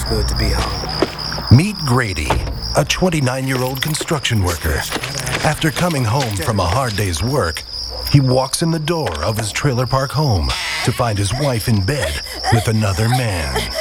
good to be home. Meet Grady, a 29-year-old construction worker. After coming home from a hard day's work, he walks in the door of his trailer park home to find his wife in bed with another man.